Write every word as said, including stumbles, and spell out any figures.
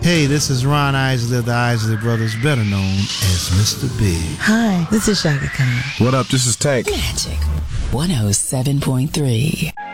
Hey, this is Ron Isley of the Isley Brothers, better known as Mister Big. Hi, this is Shaka Khan. What up? This is Tank. Magic one oh seven point three.